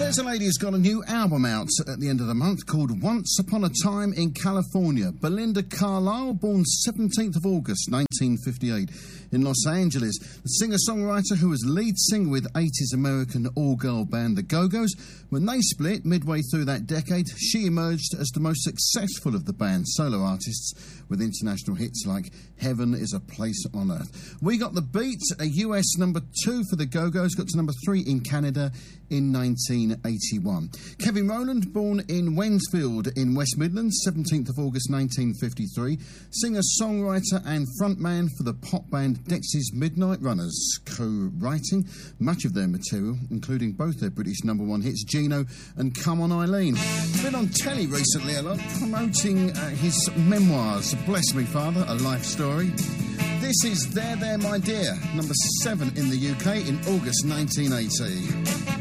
There's a lady who's got a new album out at the end of the month called Once Upon a Time in California. Belinda Carlisle, born 17th of August 1958 in Los Angeles. The singer-songwriter who was lead singer with 80s American all-girl band The Go-Go's. When they split midway through that decade, she emerged as the most successful of the band's solo artists with international hits like Heaven is a Place on Earth. We got the beat, a US number 2 for The Go-Go's, got to number 3 in Canada in 1981. Kevin Rowland, born in Wensfield in West Midlands, 17th of August 1953, singer-songwriter and frontman for the pop band Dexys Midnight Runners, co-writing much of their material, including both their British number 1 hits, Gino and Come On Eileen. Been on telly recently a lot, promoting his memoirs, Bless Me Father, a life story. This is There, There, My Dear, number 7 in the UK in August 1980.